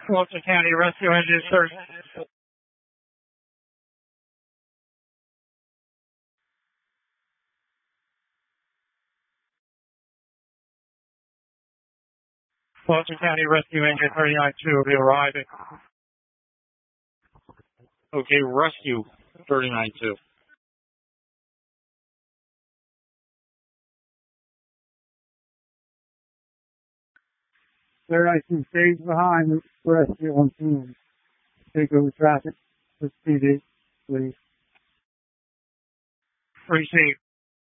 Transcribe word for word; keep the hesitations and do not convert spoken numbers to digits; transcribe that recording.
Fulton County Rescue Engine thirty. Fulton County Rescue Engine thirty-nine two will be arriving. Okay, rescue thirty-nine two. Sir, I see stage behind the rescue on scene. Take over traffic. Let's see this, please. Receive.